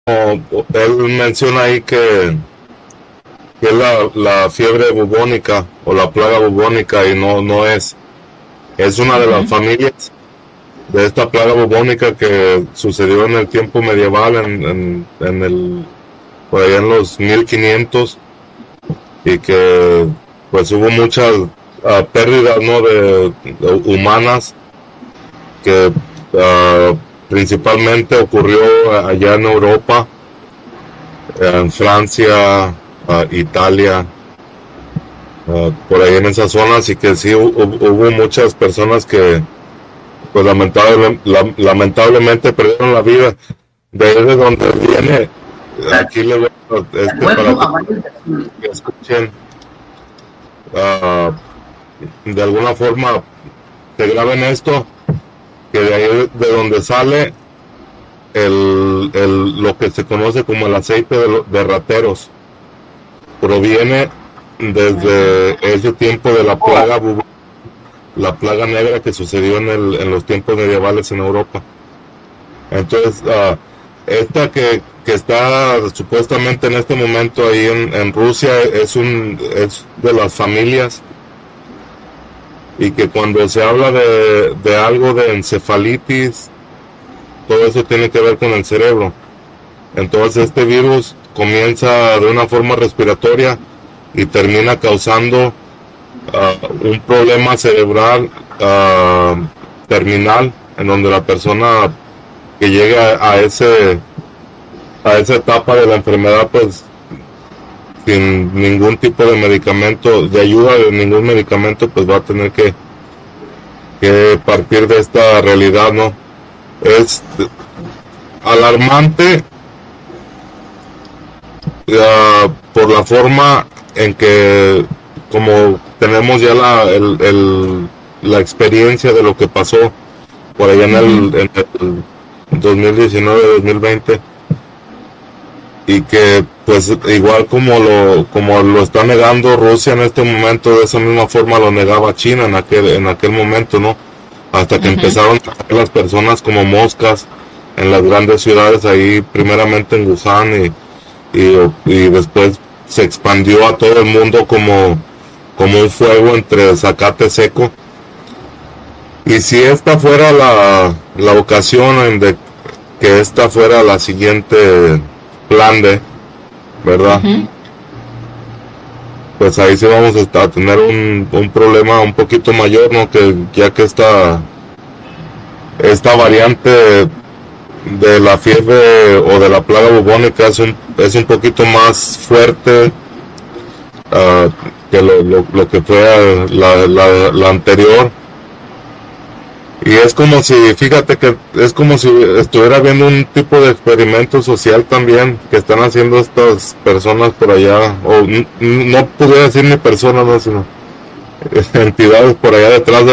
él menciona ahí que es la fiebre bubónica o la plaga bubónica y no es una de las familias de esta plaga bubónica que sucedió en el tiempo medieval, por allá en los 1500, y que pues hubo muchas pérdidas, ¿no?, de humanas, que principalmente ocurrió allá en Europa, en Francia, Italia, por ahí en esas zonas, y que sí hubo muchas personas que pues lamentablemente perdieron la vida. De ahí de donde viene, aquí le voy para que escuchen, de alguna forma se graben esto, que de ahí de donde sale lo que se conoce como el aceite de rateros, proviene desde ese tiempo de la plaga negra que sucedió en los tiempos medievales en Europa. Entonces, esta que está supuestamente en este momento ahí en Rusia es de las familias, y que cuando se habla de algo de encefalitis, todo eso tiene que ver con el cerebro. Entonces este virus comienza de una forma respiratoria y termina causando un problema cerebral terminal, en donde la persona que llega a esa etapa de la enfermedad, pues sin ningún tipo de medicamento, de ayuda de ningún medicamento, pues va a tener que partir de esta realidad, ¿no? Es alarmante por la forma en que, como tenemos ya la experiencia de lo que pasó por allá en el 2019-2020, y que pues igual como lo está negando Rusia en este momento, de esa misma forma lo negaba China en aquel momento, ¿no? Hasta que empezaron a sacar las personas como moscas en las grandes ciudades, ahí primeramente en Wuhan, y después se expandió a todo el mundo como un fuego entre zacate seco. Y si esta fuera la ocasión de que esta fuera la siguiente plan de, ¿verdad? Pues ahí sí vamos a tener un problema un poquito mayor, ¿no? Que ya que esta variante de la fiebre o de la plaga bubónica es un poquito más fuerte que lo que fue la anterior. Y es como si, fíjate que es como si estuviera viendo un tipo de experimento social también que están haciendo estas personas por allá, o no pudiera decir ni personas, no, sino entidades por allá detrás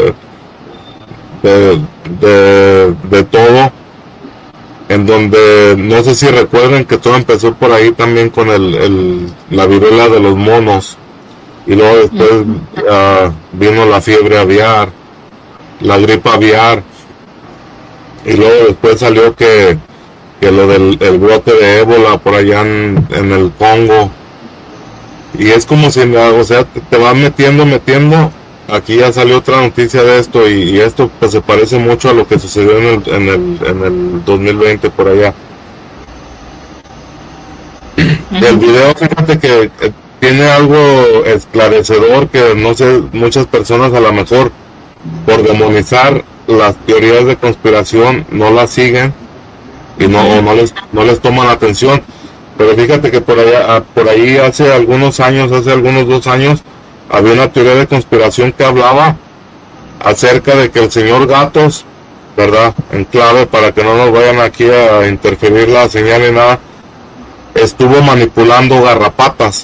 de todo, en donde no sé si recuerden que todo empezó por ahí también con la viruela de los monos, y luego después vino la fiebre aviar, la gripe aviar, y luego después salió que lo del brote de ébola por allá en el Congo, y es como si, o sea, te van metiendo. Aquí ya salió otra noticia de esto, y esto pues se parece mucho a lo que sucedió en el 2020 por allá. El video, fíjate que tiene algo esclarecedor que no sé, muchas personas a lo mejor por demonizar las teorías de conspiración no las siguen y no les toman atención. Pero fíjate que por ahí hace algunos 2 años, había una teoría de conspiración que hablaba acerca de que el señor Gatos, ¿verdad?, en clave para que no nos vayan aquí a interferir la señal ni nada, estuvo manipulando garrapatas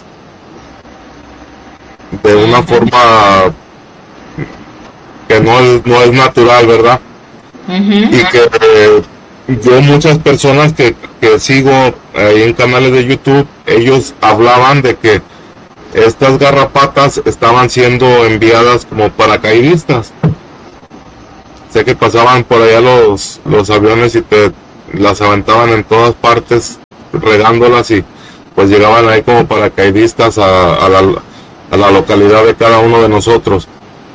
de una forma que no es natural, ¿verdad? Y que yo, muchas personas que sigo ahí en canales de YouTube, ellos hablaban de que estas garrapatas estaban siendo enviadas como paracaidistas. Sé que pasaban por allá los aviones y te las aventaban en todas partes, regándolas, y pues llegaban ahí como paracaidistas a la localidad de cada uno de nosotros.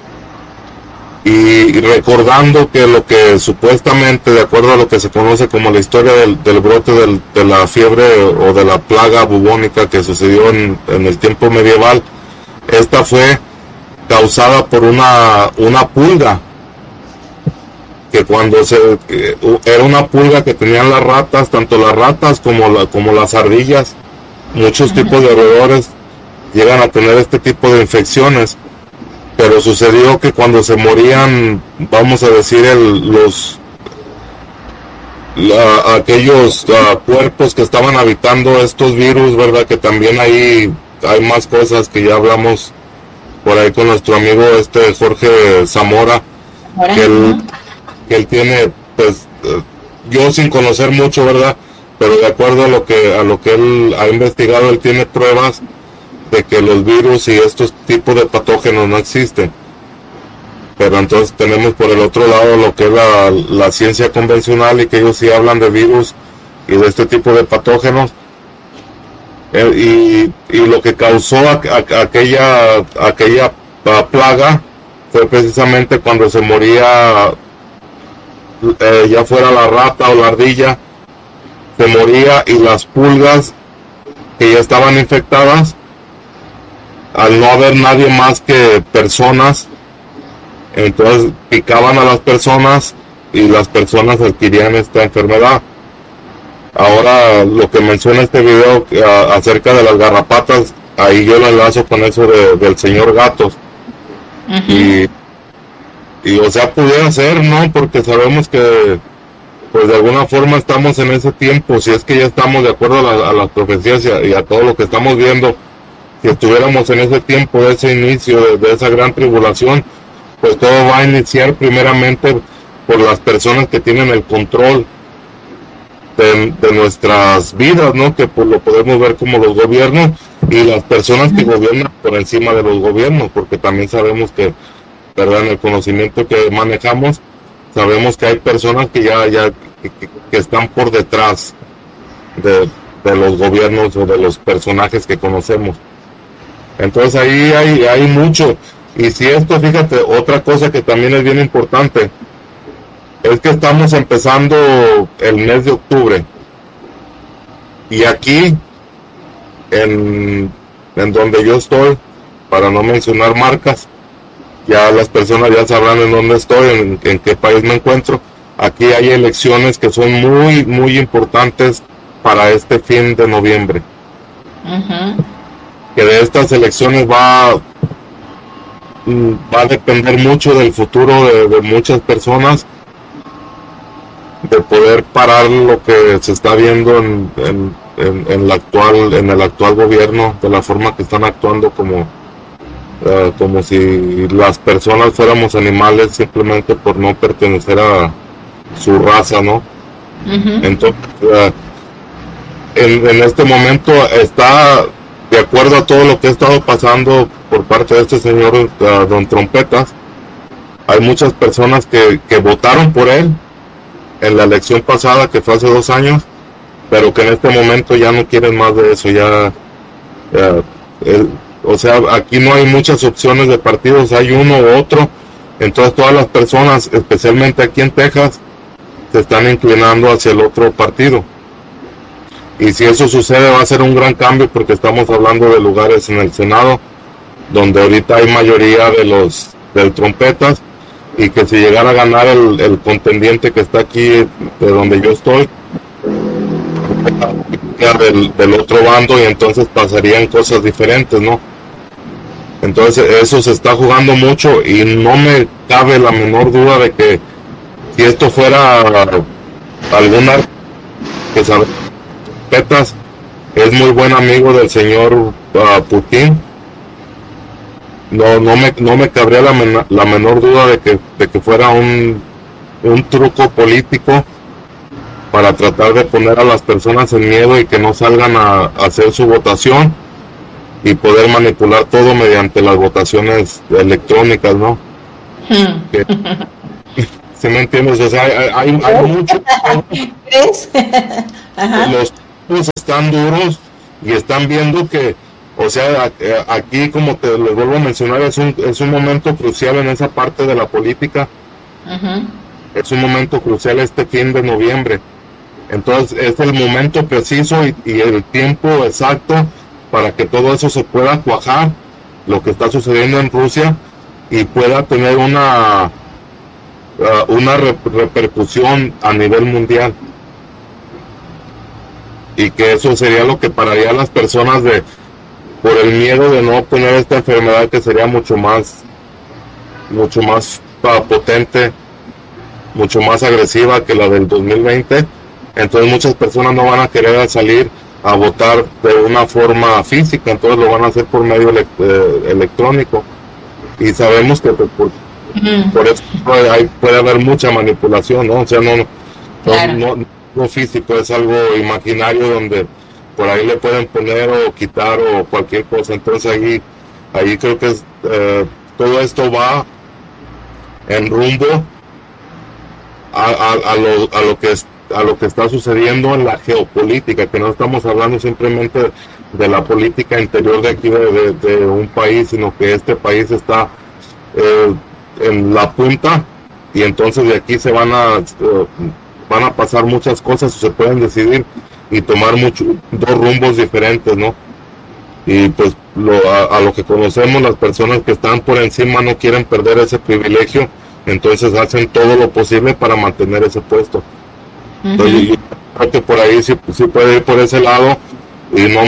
Y recordando que lo que supuestamente, de acuerdo a lo que se conoce como la historia del brote de la fiebre o de la plaga bubónica que sucedió en el tiempo medieval, esta fue causada por una pulga, que era una pulga que tenían las ratas, tanto las ratas como las ardillas, muchos tipos de roedores llegan a tener este tipo de infecciones. Pero sucedió que cuando se morían, vamos a decir, aquellos cuerpos que estaban habitando estos virus, ¿verdad? Que también ahí hay más cosas que ya hablamos por ahí con nuestro amigo Jorge Zamora, que él tiene, pues, yo sin conocer mucho, ¿verdad? Pero de acuerdo a lo que él ha investigado, él tiene pruebas de que los virus y estos tipos de patógenos no existen. Pero entonces tenemos por el otro lado lo que es la ciencia convencional, y que ellos sí hablan de virus y de este tipo de patógenos. Y lo que causó aquella plaga fue precisamente cuando se moría, ya fuera la rata o la ardilla, se moría, y las pulgas que ya estaban infectadas, al no haber nadie más que personas, entonces picaban a las personas y las personas adquirían esta enfermedad. Ahora, lo que menciona este video acerca de las garrapatas, ahí yo lo enlazo con eso del señor Gatos. Y o sea, pudiera ser, ¿no? Porque sabemos que pues de alguna forma estamos en ese tiempo, si es que ya estamos de acuerdo a las profecías y a todo lo que estamos viendo. Si estuviéramos en ese tiempo de ese inicio, de esa gran tribulación, pues todo va a iniciar primeramente por las personas que tienen el control de nuestras vidas, ¿no? Que pues lo podemos ver como los gobiernos, y las personas que gobiernan por encima de los gobiernos, porque también sabemos que, ¿verdad? En el conocimiento que manejamos, sabemos que hay personas que que están por detrás de los gobiernos o de los personajes que conocemos. Entonces ahí hay mucho. Y si esto, fíjate, otra cosa que también es bien importante, es que estamos empezando el mes de octubre, y aquí en donde yo estoy, para no mencionar marcas, ya las personas ya sabrán en dónde estoy, en qué país me encuentro. Aquí hay elecciones que son muy, muy importantes para este fin de noviembre. Que de estas elecciones va a depender mucho del futuro de muchas personas, de poder parar lo que se está viendo en el actual gobierno, de la forma que están actuando, como si las personas fuéramos animales simplemente por no pertenecer a su raza, ¿no? Entonces, en este momento está, de acuerdo a todo lo que ha estado pasando por parte de este señor Don Trompetas, hay muchas personas que votaron por él en la elección pasada, que fue hace 2 años, pero que en este momento ya no quieren más de eso. O sea, aquí no hay muchas opciones de partidos, hay uno u otro. Entonces todas las personas, especialmente aquí en Texas, se están inclinando hacia el otro partido. Y si eso sucede, va a ser un gran cambio, porque estamos hablando de lugares en el Senado donde ahorita hay mayoría del Trompetas, y que si llegara a ganar el contendiente que está aquí de donde yo estoy, del otro bando, y entonces pasarían cosas diferentes, ¿no? Entonces eso se está jugando mucho, y no me cabe la menor duda de que si esto fuera alguna, que sabe, Petas es muy buen amigo del señor Putin. No me cabría la menor duda de que fuera un truco político para tratar de poner a las personas en miedo y que no salgan a hacer su votación, y poder manipular todo mediante las votaciones electrónicas, ¿no? ¿Sí me entiendes? O sea, hay mucho. ¿Crees? Ajá. Los tipos están duros y están viendo que, o sea, aquí, como te les vuelvo a mencionar, es un momento crucial en esa parte de la política. Uh-huh. Es un momento crucial este fin de noviembre. Entonces es el momento preciso y el tiempo exacto para que todo eso se pueda cuajar, lo que está sucediendo en Rusia, y pueda tener una repercusión a nivel mundial. Y que eso sería lo que pararía a las personas por el miedo de no obtener esta enfermedad, que sería mucho más potente, mucho más agresiva que la del 2020. Entonces muchas personas no van a querer salir a votar de una forma física, entonces lo van a hacer por medio electrónico, y sabemos que por eso puede haber mucha manipulación, ¿no? O sea, no físico, es algo imaginario donde por ahí le pueden poner o quitar o cualquier cosa. Entonces ahí creo que todo esto va en rumbo a lo que está sucediendo en la geopolítica, que no estamos hablando simplemente de la política interior de aquí de un país, sino que este país está en la punta, y entonces de aquí se van a pasar muchas cosas, se pueden decidir y tomar dos rumbos diferentes, ¿no? Y pues a lo que conocemos, las personas que están por encima no quieren perder ese privilegio, entonces hacen todo lo posible para mantener ese puesto. Uh-huh. Entonces yo creo que por ahí sí puede ir por ese lado, y no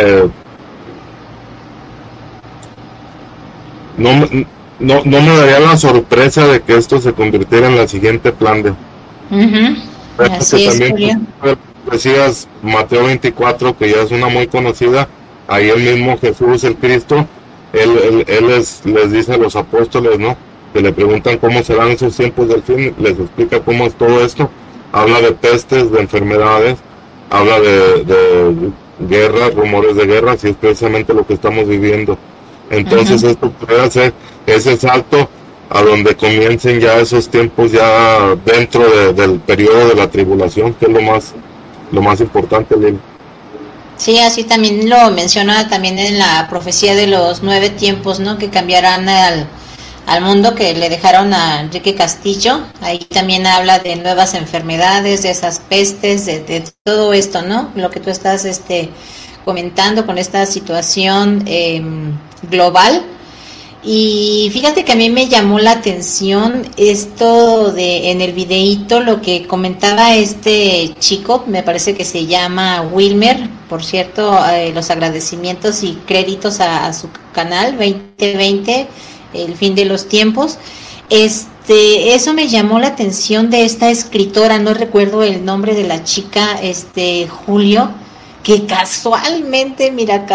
me daría la sorpresa de que esto se convirtiera en la siguiente plan de... Uh-huh. Así es, también decías Mateo 24, que ya es una muy conocida. Ahí el mismo Jesús, el Cristo, él les dice a los apóstoles, ¿no?, que le preguntan cómo serán esos tiempos del fin, les explica cómo es todo esto. Habla de pestes, de enfermedades, habla de guerras, rumores de guerras, y es precisamente lo que estamos viviendo. Entonces uh-huh. Esto puede hacer ese salto a donde comiencen ya esos tiempos ya dentro del periodo de la tribulación, que es lo más importante, Lili. Sí, así también lo menciona también en la profecía de los 9 tiempos, ¿no?, que cambiarán al mundo, que le dejaron a Enrique Castillo. Ahí también habla de nuevas enfermedades, de esas pestes, de todo esto, ¿no?, lo que tú estás comentando con esta situación global. Y fíjate que a mí me llamó la atención esto en el videíto, lo que comentaba este chico, me parece que se llama Wilmer, por cierto, los agradecimientos y créditos a su canal 2020, el fin de los tiempos. Eso me llamó la atención de esta escritora, no recuerdo el nombre de la chica, Julio, que casualmente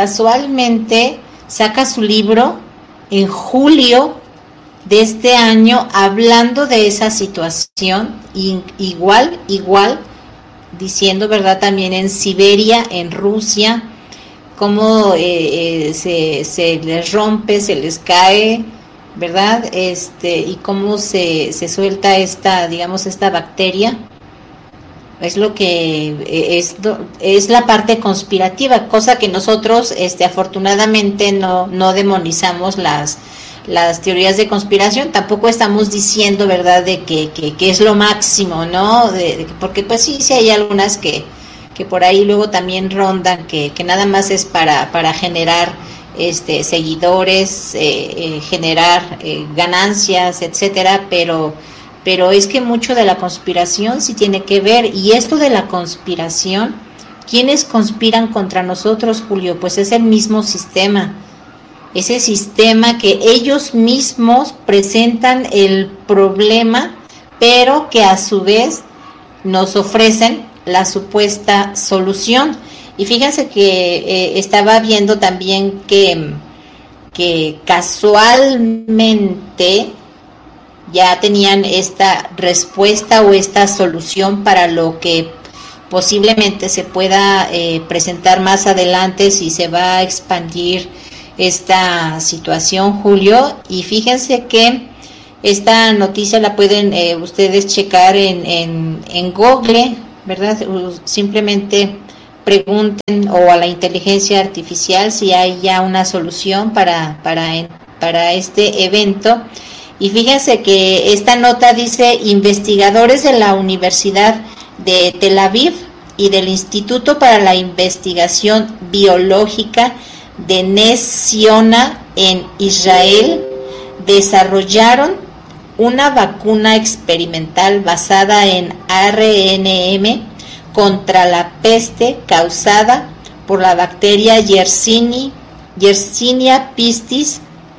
saca su libro en julio de este año, hablando de esa situación, igual, diciendo, ¿verdad?, también en Siberia, en Rusia, cómo se les rompe, se les cae, ¿verdad?, y cómo se suelta esta bacteria. Es lo que es la parte conspirativa, cosa que nosotros afortunadamente no demonizamos las teorías de conspiración. Tampoco estamos diciendo, ¿verdad?, de que es lo máximo, ¿no? Porque pues sí hay algunas que por ahí luego también rondan, que nada más es para generar seguidores, generar ganancias, etcétera, pero es que mucho de la conspiración sí tiene que ver. Y esto de la conspiración, ¿quiénes conspiran contra nosotros, Julio? Pues es el mismo sistema, ese sistema que ellos mismos presentan el problema, pero que a su vez nos ofrecen la supuesta solución. Y fíjense que estaba viendo también que casualmente ya tenían esta respuesta o esta solución para lo que posiblemente se pueda presentar más adelante si se va a expandir esta situación, Julio. Y fíjense que Esta noticia la pueden ustedes checar en Google, ¿verdad? Simplemente pregunten o a la inteligencia artificial si hay ya una solución para este evento. Y fíjense que esta nota dice: investigadores de la Universidad de Tel Aviv y del Instituto para la Investigación Biológica de Nes Ziona en Israel desarrollaron una vacuna experimental basada en ARNM contra la peste causada por la bacteria Yersinia pestis,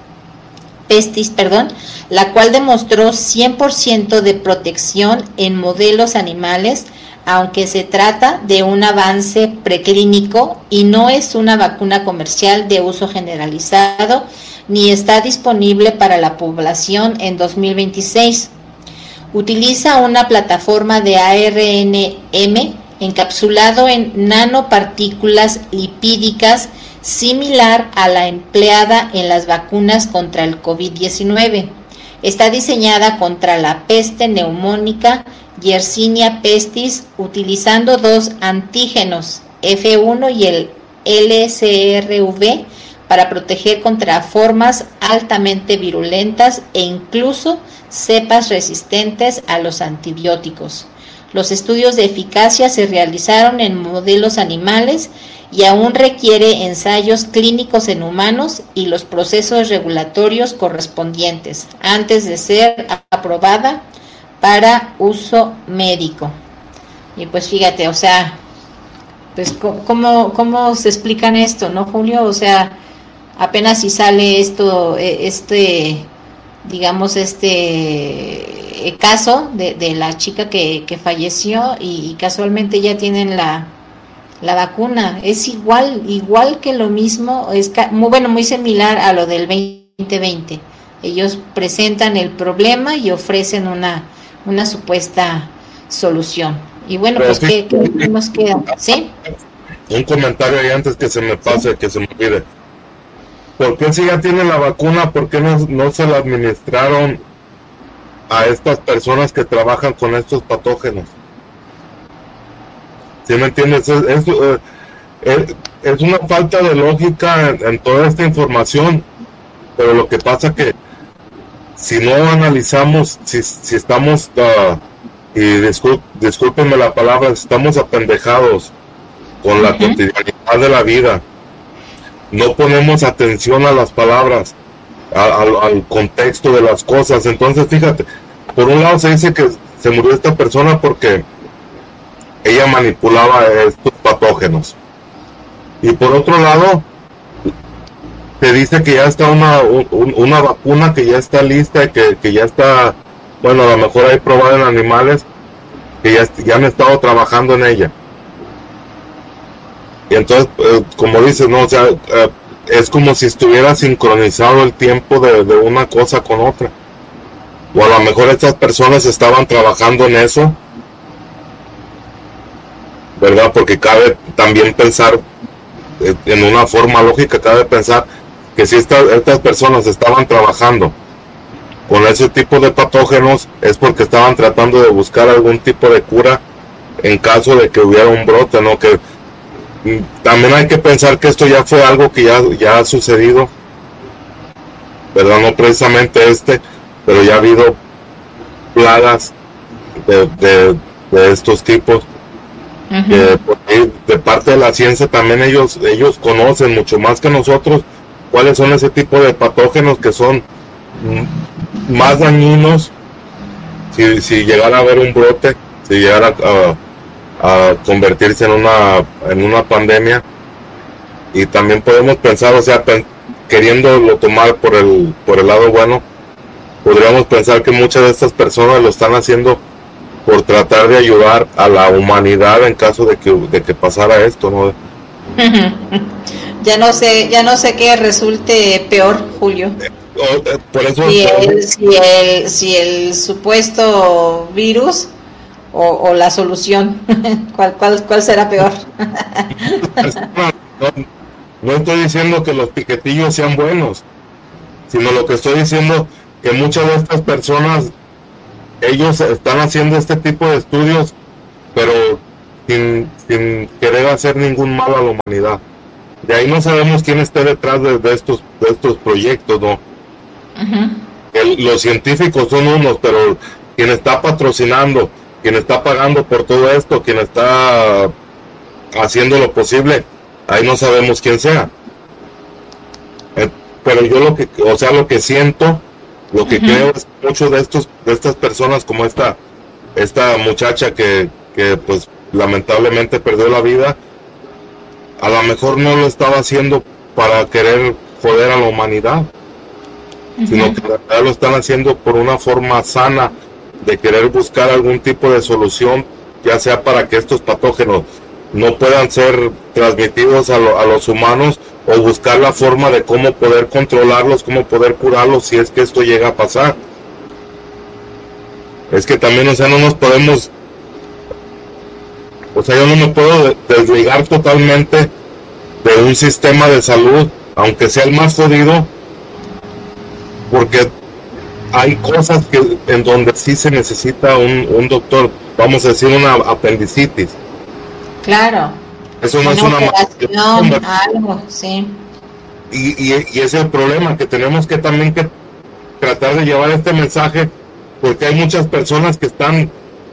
la cual demostró 100% de protección en modelos animales, aunque se trata de un avance preclínico y no es una vacuna comercial de uso generalizado, ni está disponible para la población en 2026. Utiliza una plataforma de ARNM encapsulado en nanopartículas lipídicas similar a la empleada en las vacunas contra el COVID-19. Está diseñada contra la peste neumónica Yersinia pestis, utilizando dos antígenos, F1 y el LSRV, para proteger contra formas altamente virulentas e incluso cepas resistentes a los antibióticos. Los estudios de eficacia se realizaron en modelos animales y aún requiere ensayos clínicos en humanos y los procesos regulatorios correspondientes antes de ser aprobada para uso médico. Y pues fíjate, o sea, pues ¿cómo se explican esto, no, Julio? O sea, apenas si sale esto, digamos, caso de la chica que falleció y casualmente ya tienen la vacuna. Es igual que lo mismo, es muy similar a lo del 2020. Ellos presentan el problema y ofrecen una supuesta solución. Y bueno, pero pues ¿qué nos queda? ¿Sí? Un comentario ahí antes que se me pase, ¿sí? Que se me olvide. ¿Por qué si ya tienen la vacuna, por qué no se la administraron a estas personas que trabajan con estos patógenos? ¿Sí me entiendes? Es una falta de lógica en toda esta información, pero lo que pasa que si no analizamos, si estamos, y discúlpenme la palabra, estamos apendejados con la cotidianidad de la vida, no ponemos atención a las palabras, al contexto de las cosas. Entonces fíjate, por un lado se dice que se murió esta persona porque ella manipulaba estos patógenos, y por otro lado se dice que ya está una vacuna que ya está lista, que ya está, bueno, a lo mejor hay probada en animales, que ya han estado trabajando en ella. Y entonces, como dices, no, o sea, es como si estuviera sincronizado el tiempo de una cosa con otra. O a lo mejor estas personas estaban trabajando en eso, ¿verdad? Porque cabe también pensar, en una forma lógica, cabe pensar que si estas personas estaban trabajando con ese tipo de patógenos, es porque estaban tratando de buscar algún tipo de cura en caso de que hubiera un brote, ¿no? Que también hay que pensar que esto ya fue algo que ya ha sucedido, ¿verdad? No precisamente pero ya ha habido plagas de estos tipos. De parte de la ciencia también ellos conocen mucho más que nosotros cuáles son ese tipo de patógenos que son más dañinos si llegara a haber un brote, si llegara a convertirse en una pandemia. Y también podemos pensar, o sea, queriéndolo tomar por el lado bueno, podríamos pensar que muchas de estas personas lo están haciendo por tratar de ayudar a la humanidad en caso de que pasara esto, ¿no? Ya no sé qué resulte peor, Julio. Por eso si el supuesto virus o la solución. ¿Cuál será peor? No estoy diciendo que los piquetillos sean buenos, sino lo que estoy diciendo que muchas de estas personas, ellos están haciendo este tipo de estudios, pero sin querer hacer ningún mal a la humanidad. De ahí no sabemos quién esté detrás de estos proyectos, ¿no? Los científicos son unos, pero quien está patrocinando, quien está pagando por todo esto, quien está haciendo lo posible, ahí no sabemos quién sea. Pero yo lo que siento, lo que creo es que muchos de estas personas, como esta muchacha que pues lamentablemente perdió la vida, a lo mejor no lo estaba haciendo para querer joder a la humanidad, sino que en realidad lo están haciendo por una forma sana de querer buscar algún tipo de solución, ya sea para que estos patógenos no puedan ser transmitidos a los humanos, o buscar la forma de cómo poder controlarlos, cómo poder curarlos si es que esto llega a pasar. Es que también, o sea, no nos podemos, o sea, yo no me puedo desligar totalmente de un sistema de salud, aunque sea el más jodido, porque hay cosas en donde sí se necesita un doctor, vamos a decir una apendicitis. Claro. Eso no es una operación, algo, sí. Y ese es el problema, que tenemos que también que tratar de llevar este mensaje, porque hay muchas personas que están,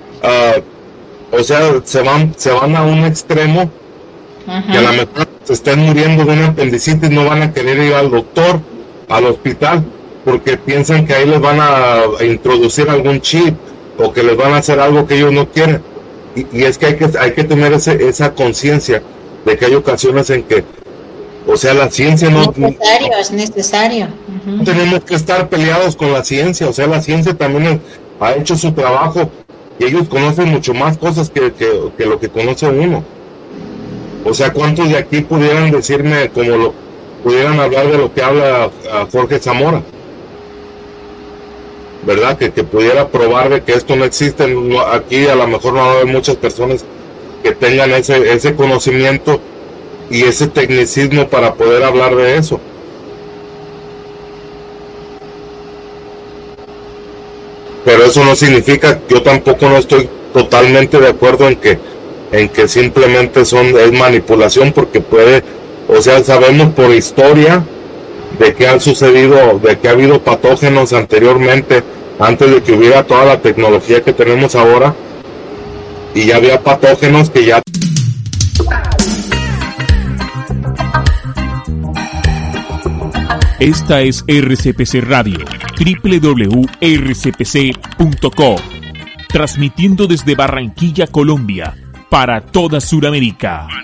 o sea, se van a un extremo, que a la mejor se estén muriendo de una apendicitis, no van a querer ir al doctor, al hospital, porque piensan que ahí les van a introducir algún chip, o que les van a hacer algo que ellos no quieren. Y es que hay que tener esa conciencia de que hay ocasiones en que, o sea, la ciencia no... Es necesario. No tenemos que estar peleados con la ciencia, o sea, la ciencia también ha hecho su trabajo, y ellos conocen mucho más cosas que lo que conoce uno. O sea, ¿cuántos de aquí pudieran decirme, pudieran hablar de lo que habla a Jorge Zamora? ¿Verdad? Que pudiera probar de que esto no existe. Aquí a lo mejor no va a haber muchas personas que tengan ese conocimiento y ese tecnicismo para poder hablar de eso. Pero eso no significa, yo tampoco no estoy totalmente de acuerdo en que simplemente es manipulación, porque puede, o sea, sabemos por historia de que han sucedido, de que ha habido patógenos anteriormente, antes de que hubiera toda la tecnología que tenemos ahora, y ya había patógenos que ya... Esta es RCPC Radio, www.rcpc.co, transmitiendo desde Barranquilla, Colombia, para toda Sudamérica.